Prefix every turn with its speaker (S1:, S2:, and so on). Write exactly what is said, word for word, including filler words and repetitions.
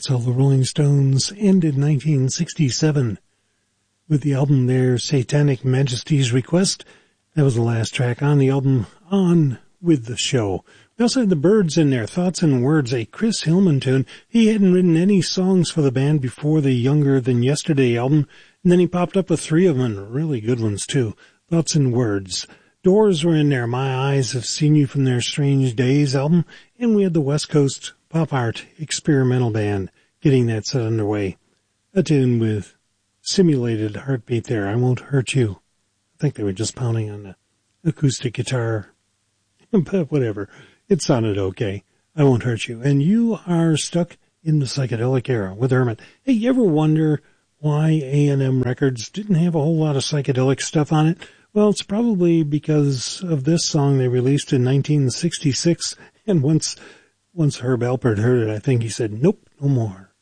S1: That's how the Rolling Stones ended nineteen sixty-seven with the album their Satanic Majesty's Request. That was the last track on the album, On With the Show. We also had the Byrds in there, Thoughts and Words, a Chris Hillman tune. He hadn't written any songs for the band before the Younger Than Yesterday album, and then he popped up with three of them, and really good ones too. Thoughts and Words. Doors were in there, My Eyes Have Seen You from their Strange Days album, and we had the West Coast Pop Art Experimental Band getting that set underway. A tune with simulated heartbeat there, I Won't Hurt You. I think they were just pounding on the acoustic guitar, but whatever. It sounded okay. I Won't Hurt You. And you are stuck in the psychedelic era with Hermit. Hey, you ever wonder why A and M Records didn't have a whole lot of psychedelic stuff on it? Well, it's probably because of this song they released in nineteen sixty-six, and once Once Herb Alpert heard it, I think he said, nope, no more.